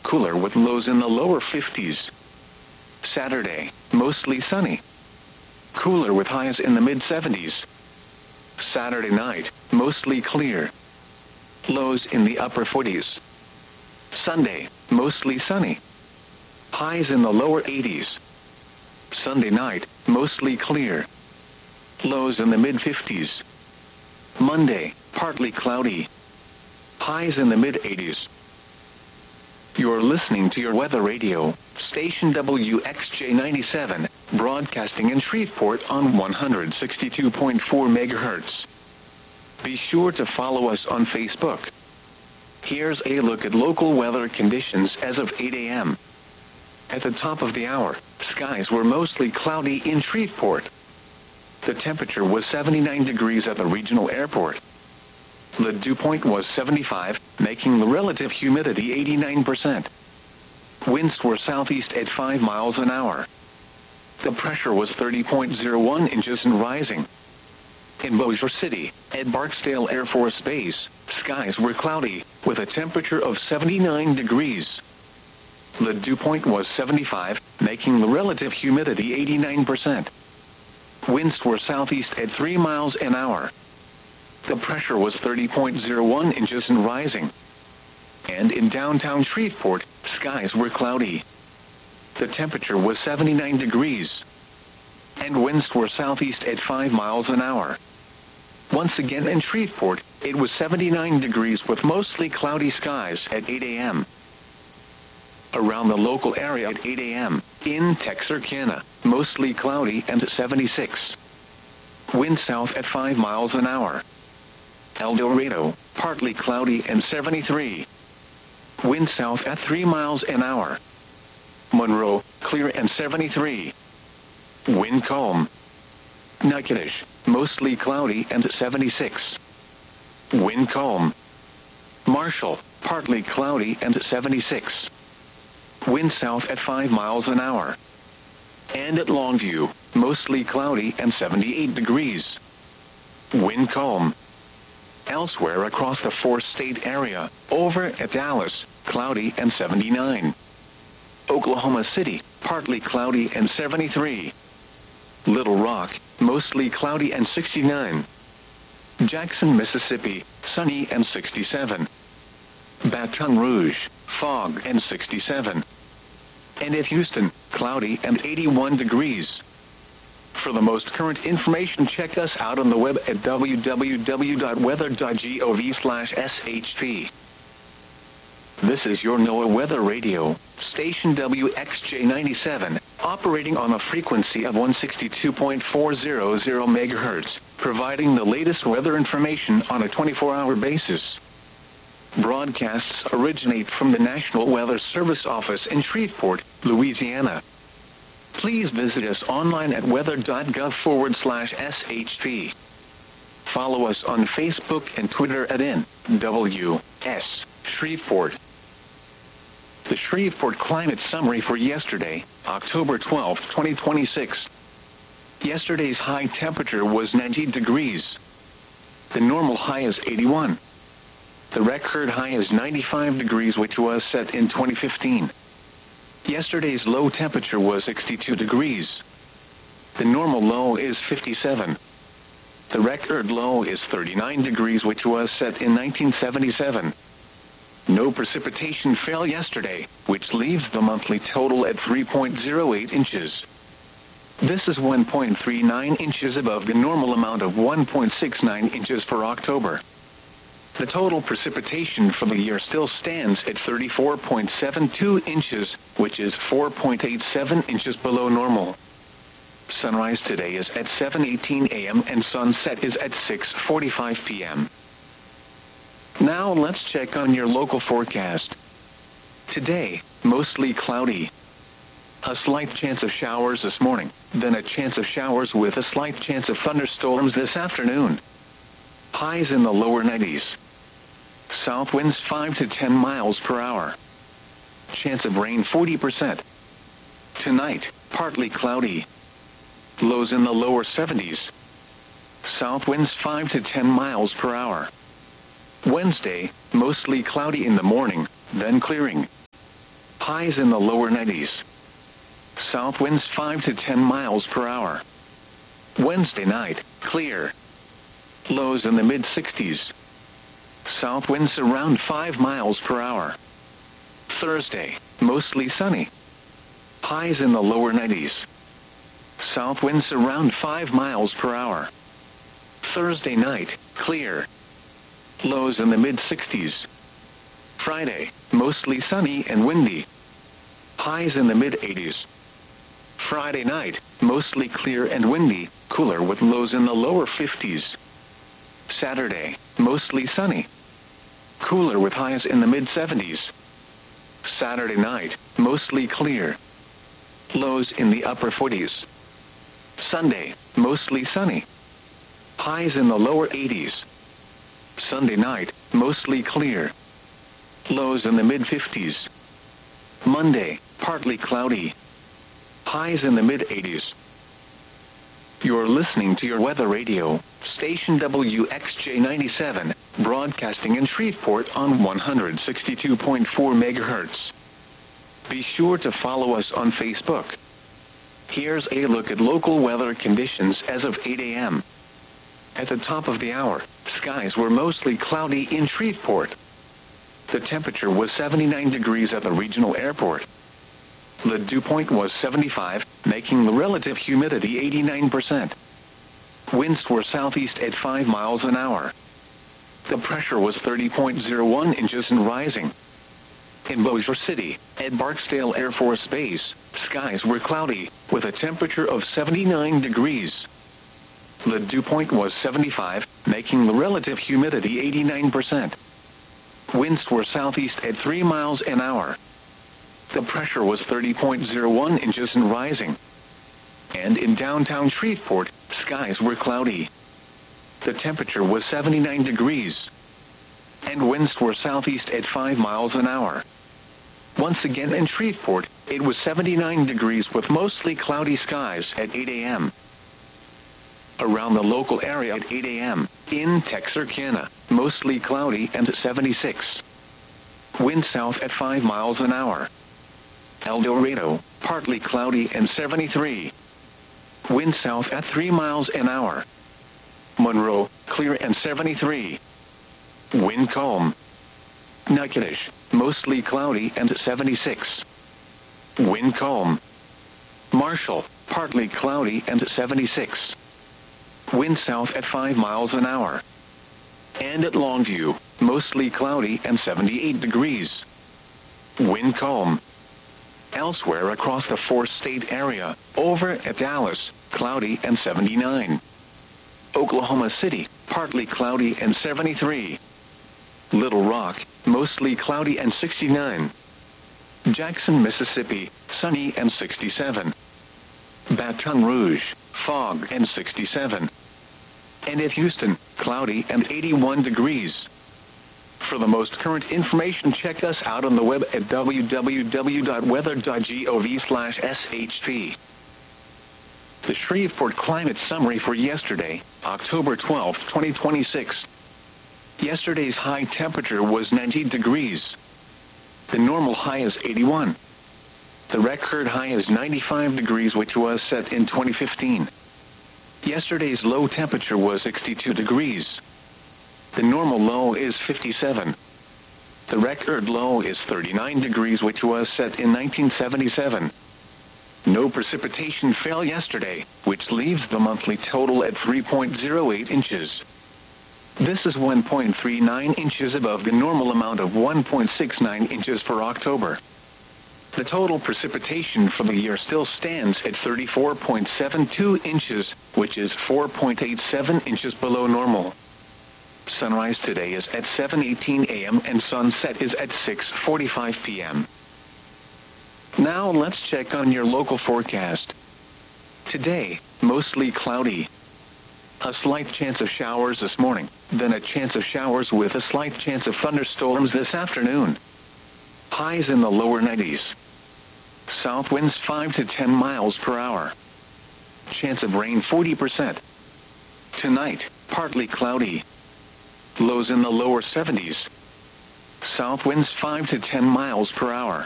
cooler with lows in the lower 50s. Saturday, mostly sunny. Cooler with highs in the mid-70s. Saturday night, mostly clear. Lows in the upper 40s. Sunday, mostly sunny. Highs in the lower 80s. Sunday night, mostly clear. Lows in the mid-50s. Monday, partly cloudy. Highs in the mid-80s. You're listening to your weather radio, station WXJ97, broadcasting in Shreveport on 162.4 MHz. Be sure to follow us on Facebook. Here's a look at local weather conditions as of 8 a.m. At the top of the hour, skies were mostly cloudy in Shreveport. The temperature was 79 degrees at the regional airport. The dew point was 75, making the relative humidity 89%. Winds were southeast at 5 miles an hour. The pressure was 30.01 inches and rising. In Bossier City, at Barksdale Air Force Base, skies were cloudy, with a temperature of 79 degrees. The dew point was 75, making the relative humidity 89%. Winds were southeast at 3 miles an hour. The pressure was 30.01 inches and rising. And in downtown Shreveport, skies were cloudy. The temperature was 79 degrees. And winds were southeast at 5 miles an hour. Once again in Shreveport, it was 79 degrees with mostly cloudy skies at 8 a.m. Around the local area at 8 a.m., in Texarkana, mostly cloudy and 76. Wind south at 5 miles an hour. El Dorado, partly cloudy and 73. Wind south at 3 miles an hour. Monroe, clear and 73. Wind calm. Natchitoches, mostly cloudy and 76. Wind calm. Marshall, partly cloudy and 76. Wind south at 5 miles an hour. And at Longview, mostly cloudy and 78 degrees. Wind calm. Elsewhere across the four-state area, over at Dallas, cloudy and 79. Oklahoma City, partly cloudy and 73. Little Rock, mostly cloudy and 69. Jackson, Mississippi, sunny and 67. Baton Rouge, fog and 67. And at Houston, cloudy and 81 degrees. For the most current information, check us out on the web at www.weather.gov/SHP. This is your NOAA Weather Radio, station WXJ97, operating on a frequency of 162.400 MHz, providing the latest weather information on a 24-hour basis. Broadcasts originate from the National Weather Service office in Shreveport, Louisiana. Please visit us online at weather.gov/SHP. Follow us on Facebook and Twitter at NWS Shreveport. The Shreveport Climate Summary for yesterday, October 12, 2026. Yesterday's high temperature was 90 degrees. The normal high is 81. The record high is 95 degrees, which was set in 2015. Yesterday's low temperature was 62 degrees. The normal low is 57. The record low is 39 degrees, which was set in 1977. No precipitation fell yesterday, which leaves the monthly total at 3.08 inches. This is 1.39 inches above the normal amount of 1.69 inches for October. The total precipitation for the year still stands at 34.72 inches, which is 4.87 inches below normal. Sunrise today is at 7:18 a.m. and sunset is at 6:45 p.m. Now let's check on your local forecast. Today, mostly cloudy. A slight chance of showers this morning, then a chance of showers with a slight chance of thunderstorms this afternoon. Highs in the lower 90s. South winds 5 to 10 miles per hour. Chance of rain 40%. Tonight, partly cloudy. Lows in the lower 70s. South winds 5 to 10 miles per hour. Wednesday, mostly cloudy in the morning, then clearing. highs in the lower 90s. South winds 5 to 10 miles per hour. Wednesday night, clear. Lows in the mid-60s. South winds around 5 miles per hour. Thursday, mostly sunny. Highs in the lower 90s. South winds around 5 miles per hour. Thursday night, clear. Lows in the mid-60s. Friday, mostly sunny and windy. Highs in the mid-80s. Friday night, mostly clear and windy, cooler with lows in the lower 50s. Saturday, mostly sunny. Cooler with highs in the mid-70s. Saturday night, mostly clear. Lows in the upper 40s. Sunday, mostly sunny. Highs in the lower 80s. Sunday night, mostly clear. Lows in the mid-50s. Monday, partly cloudy. Highs in the mid-80s. You're listening to your weather radio, station WXJ97, broadcasting in Shreveport on 162.4 MHz. Be sure to follow us on Facebook. Here's a look at local weather conditions as of 8 a.m. At the top of the hour, skies were mostly cloudy in Shreveport. The temperature was 79 degrees at the regional airport. The dew point was 75, making the relative humidity 89%. Winds were southeast at 5 miles an hour. The pressure was 30.01 inches and rising. In Bossier City, at Barksdale Air Force Base, skies were cloudy, with a temperature of 79 degrees. The dew point was 75, making the relative humidity 89%. Winds were southeast at 3 miles an hour. The pressure was 30.01 inches and rising. And in downtown Shreveport, skies were cloudy. The temperature was 79 degrees. And winds were southeast at 5 miles an hour. Once again in Shreveport, it was 79 degrees with mostly cloudy skies at 8 a.m. Around the local area at 8 a.m., in Texarkana, mostly cloudy and 76. Wind south at 5 miles an hour. El Dorado, partly cloudy and 73. Wind south at 3 miles an hour. Monroe, clear and 73. Wind calm. Natchitoches, mostly cloudy and 76. Wind calm. Marshall, partly cloudy and 76. Wind south at 5 miles an hour. And at Longview, mostly cloudy and 78 degrees. Wind calm. Elsewhere across the four-state area, over at Dallas, cloudy and 79. Oklahoma City, partly cloudy and 73. Little Rock, mostly cloudy and 69. Jackson, Mississippi, sunny and 67. Baton Rouge, fog and 67. And at Houston, cloudy and 81 degrees. For the most current information, check us out on the web at www.weather.gov/SHP. The Shreveport Climate Summary for yesterday, October 12, 2026. Yesterday's high temperature was 90 degrees. The normal high is 81. The record high is 95 degrees, which was set in 2015. Yesterday's low temperature was 62 degrees. The normal low is 57. The record low is 39 degrees, which was set in 1977. No precipitation fell yesterday, which leaves the monthly total at 3.08 inches. This is 1.39 inches above the normal amount of 1.69 inches for October. The total precipitation for the year still stands at 34.72 inches, which is 4.87 inches below normal. Sunrise today is at 7:18 a.m. and sunset is at 6:45 p.m. Now let's check on your local forecast. Today, mostly cloudy. A slight chance of showers this morning, then a chance of showers with a slight chance of thunderstorms this afternoon. Highs in the lower 90s. South winds 5 to 10 miles per hour. Chance of rain 40%. Tonight, partly cloudy. Lows in the lower 70s. South winds 5 to 10 miles per hour.